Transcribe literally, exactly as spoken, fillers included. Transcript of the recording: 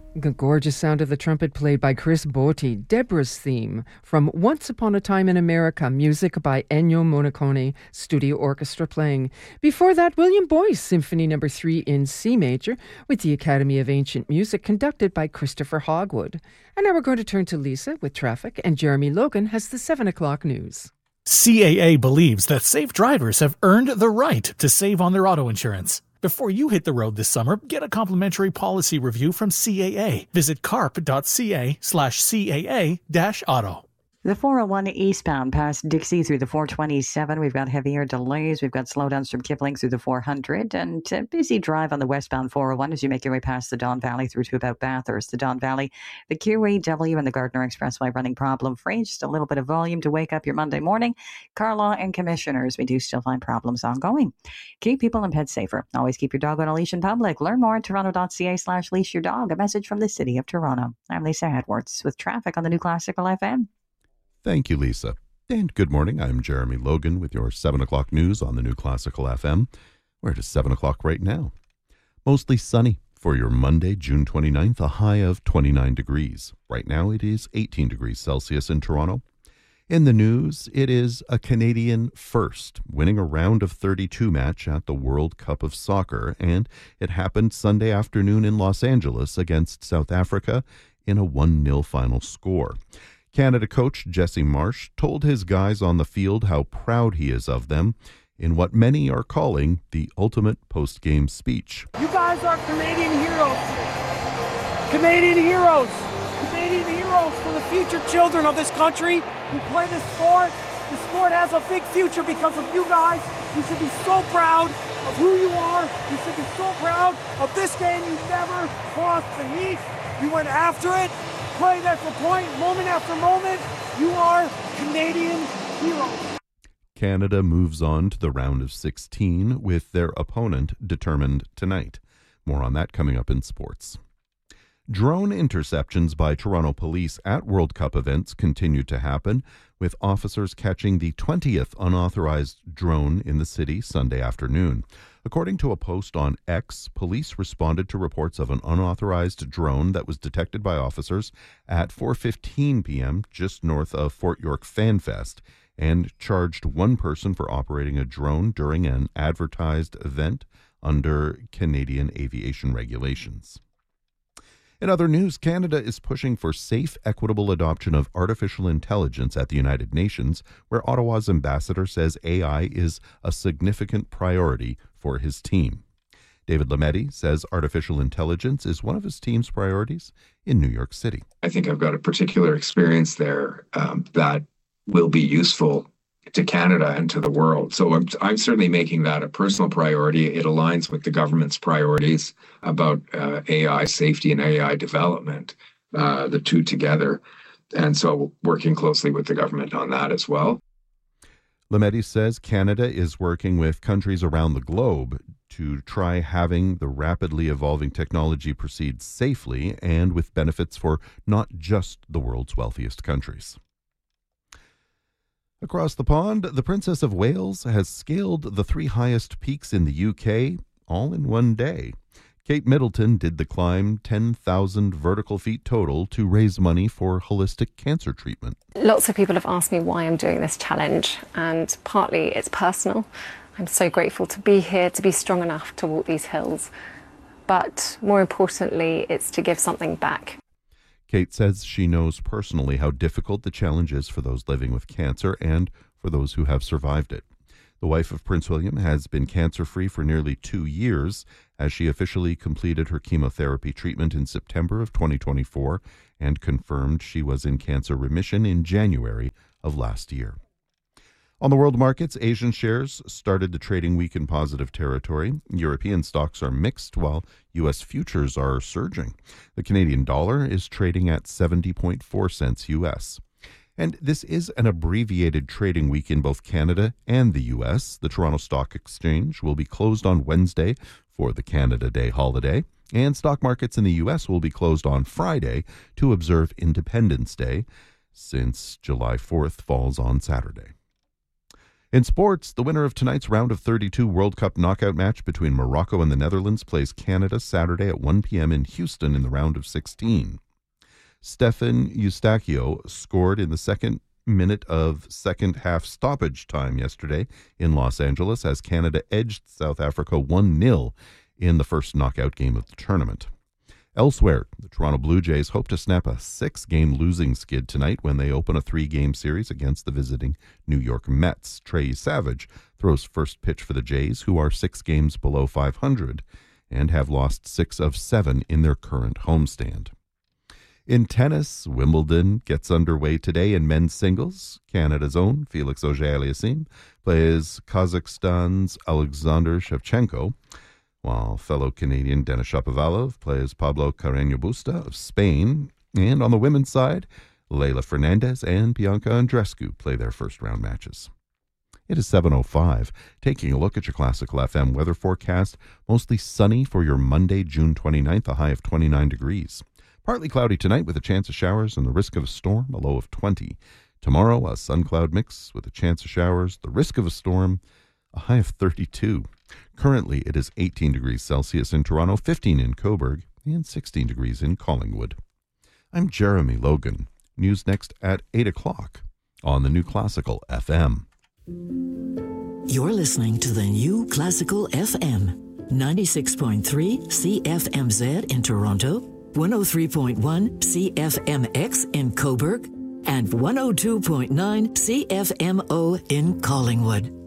The gorgeous sound of the trumpet played by Chris Botti, Deborah's theme from Once Upon a Time in America, music by Ennio Morricone, studio orchestra playing. Before that, William Boyce, Symphony Number three in C major, with the Academy of Ancient Music, conducted by Christopher Hogwood. And now we're going to turn to Lisa with traffic, and Jeremy Logan has the seven o'clock news. C A A believes that safe drivers have earned the right to save on their auto insurance. Before you hit the road this summer, get a complimentary policy review from C A A. Visit carp.ca slash CAA dash auto. The four oh one eastbound past Dixie through the four twenty-seven. We've got heavier delays. We've got slowdowns from Kipling through the four hundred. And a busy drive on the westbound four oh one as you make your way past the Don Valley through to about Bathurst. The Don Valley, the Q E W and the Gardner Expressway running problem-free. Just a little bit of volume to wake up your Monday morning. Car law and commissioners, we do still find problems ongoing. Keep people and pets safer. Always keep your dog on a leash in public. Learn more at toronto.ca slash leash your dog. A message from the City of Toronto. I'm Lisa Edwards with traffic on the New Classical F M. Thank you, Lisa. And good morning. I'm Jeremy Logan with your seven o'clock news on the New Classical F M. We're at seven o'clock right now. Mostly sunny for your Monday, June twenty-ninth, a high of twenty-nine degrees. Right now it is eighteen degrees Celsius in Toronto. In the news, it is a Canadian first, winning a round of thirty-two match at the World Cup of Soccer, and it happened Sunday afternoon in Los Angeles against South Africa in a one nil final score. Canada coach Jesse Marsh told his guys on the field how proud he is of them in what many are calling the ultimate post-game speech. You guys are Canadian heroes. Canadian heroes. Canadian heroes for the future children of this country who play this sport. The sport has a big future because of you guys. You should be so proud of who you are. You should be so proud of this game. You never crossed the heat. You went after it. Played after point, moment after moment. You are Canadian heroes. Canada moves on to the round of sixteen with their opponent determined tonight. More on that coming up in sports. Drone interceptions by Toronto police at World Cup events continue to happen, with officers catching the twentieth unauthorized drone in the city Sunday afternoon. According to a post on X, police responded to reports of an unauthorized drone that was detected by officers at four fifteen p.m. just north of Fort York FanFest and charged one person for operating a drone during an advertised event under Canadian aviation regulations. In other news, Canada is pushing for safe, equitable adoption of artificial intelligence at the United Nations, where Ottawa's ambassador says A I is a significant priority for his team. David Lametti says artificial intelligence is one of his team's priorities in New York City. I think I've got a particular experience there um, that will be useful to Canada and to the world. So I'm, I'm certainly making that a personal priority. It aligns with the government's priorities about uh, A I safety and A I development, uh, the two together. And so working closely with the government on that as well. Lametti says Canada is working with countries around the globe to try having the rapidly evolving technology proceed safely and with benefits for not just the world's wealthiest countries. Across the pond, the Princess of Wales has scaled the three highest peaks in the U K all in one day. Kate Middleton did the climb ten thousand vertical feet total to raise money for holistic cancer treatment. Lots of people have asked me why I'm doing this challenge, and partly it's personal. I'm so grateful to be here, to be strong enough to walk these hills. But more importantly, it's to give something back. Kate says she knows personally how difficult the challenge is for those living with cancer and for those who have survived it. The wife of Prince William has been cancer-free for nearly two years as she officially completed her chemotherapy treatment in September of twenty twenty-four and confirmed she was in cancer remission in January of last year. On the world markets, Asian shares started the trading week in positive territory. European stocks are mixed, while U S futures are surging. The Canadian dollar is trading at seventy point four cents U S. And this is an abbreviated trading week in both Canada and the U S. The Toronto Stock Exchange will be closed on Wednesday for the Canada Day holiday, and stock markets in the U S will be closed on Friday to observe Independence Day, since July fourth falls on Saturday. In sports, the winner of tonight's round of thirty-two World Cup knockout match between Morocco and the Netherlands plays Canada Saturday at one p.m. in Houston in the round of sixteen. Stefan Eustachio scored in the second minute of second half stoppage time yesterday in Los Angeles as Canada edged South Africa one nil in the first knockout game of the tournament. Elsewhere, the Toronto Blue Jays hope to snap a six-game losing skid tonight when they open a three-game series against the visiting New York Mets. Trey Savage throws first pitch for the Jays, who are six games below five hundred and have lost six of seven in their current homestand. In tennis, Wimbledon gets underway today in men's singles. Canada's own Felix Auger-Aliassime plays Kazakhstan's Alexander Shevchenko, while fellow Canadian Denis Shapovalov plays Pablo Carreño Busta of Spain. And on the women's side, Leylah Fernandez and Bianca Andreescu play their first-round matches. It is seven oh five. Taking a look at your Classical F M weather forecast, mostly sunny for your Monday, June twenty-ninth, a high of twenty-nine degrees. Partly cloudy tonight with a chance of showers and the risk of a storm, a low of twenty. Tomorrow, a sun-cloud mix with a chance of showers, the risk of a storm, a high of thirty-two. Currently, it is eighteen degrees Celsius in Toronto, fifteen in Cobourg, and sixteen degrees in Collingwood. I'm Jeremy Logan. News next at eight o'clock on the New Classical F M. You're listening to the New Classical F M, ninety-six point three C F M Z in Toronto, one oh three point one C F M X in Cobourg, and one oh two point nine C F M O in Collingwood.